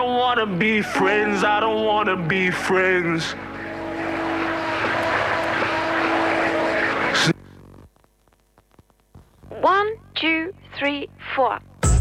don't wanna be friends. I don't wanna be friends. One, two, three, four.